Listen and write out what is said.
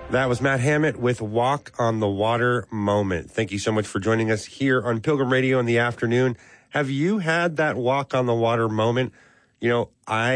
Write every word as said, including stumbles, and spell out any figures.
That was Matt Hammett with Walk on the Water Moment. Thank you so much for joining us here on Pilgrim Radio in the afternoon. Have you had that walk on the water moment? You know, I